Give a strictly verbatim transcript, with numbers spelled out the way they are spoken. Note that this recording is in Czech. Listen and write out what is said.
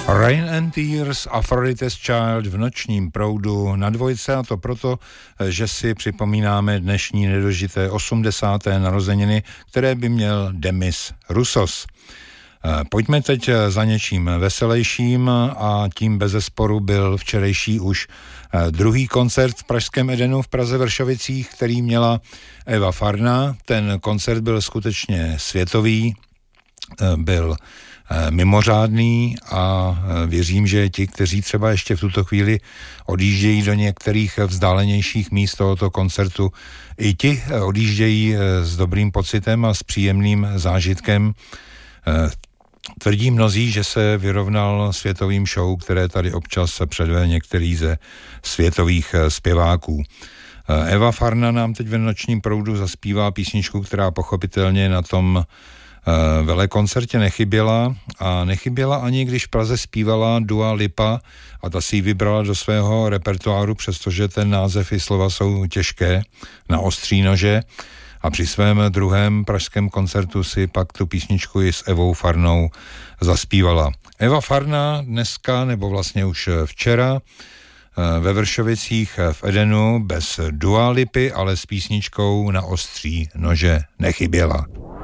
Rain and Tears, Aphrodite's Child v nočním proudu na dvojce, a to proto, že si připomínáme dnešní nedožité osmdesáté narozeniny, které by měl Demis Roussos. Pojďme teď za něčím veselejším, a tím bezesporu byl včerejší už druhý koncert v pražském Edenu v Praze Vršovicích, který měla Eva Farna. Ten koncert byl skutečně světový, byl mimořádný a věřím, že ti, kteří třeba ještě v tuto chvíli odjíždějí do některých vzdálenějších míst tohoto koncertu, i ti odjíždějí s dobrým pocitem a s příjemným zážitkem. Tvrdí mnozí, že se vyrovnal světovým show, které tady občas předvede některý ze světových zpěváků. Eva Farna nám teď ve nočním proudu zaspívá písničku, která pochopitelně na tom velekoncertě nechyběla, a nechyběla ani když v Praze zpívala Dua Lipa, a ta si ji vybrala do svého repertoáru, přestože ten název i slova jsou těžké, na ostří nože, a při svém druhém pražském koncertu si pak tu písničku i s Evou Farnou zaspívala. Eva Farna dneska, nebo vlastně už včera, ve Vršovicích v Edenu bez Dua Lipy, ale s písničkou Na ostří nože nechyběla.